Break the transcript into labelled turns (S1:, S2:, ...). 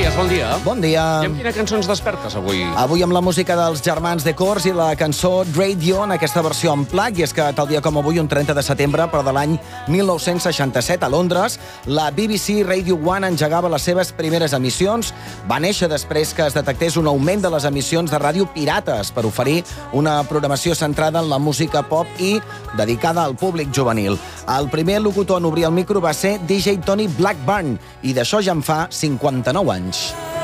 S1: Canyelles, bon dia.
S2: Bon dia.
S1: I amb quina cançó ens despertes avui?
S2: Avui amb la música dels germans de Cors i la cançó Radio en aquesta versió en plac. I és que tal dia com avui, un 30 de setembre, però de l'any 1967, a Londres, la BBC Radio 1 engegava les seves primeres emissions. Va néixer després que es detectés un augment de les emissions de ràdio pirates per oferir una programació centrada en la música pop i dedicada al públic juvenil. El primer locutor en obrir el micro va ser DJ Tony Blackburn, i d'això ja en fa 59 anys.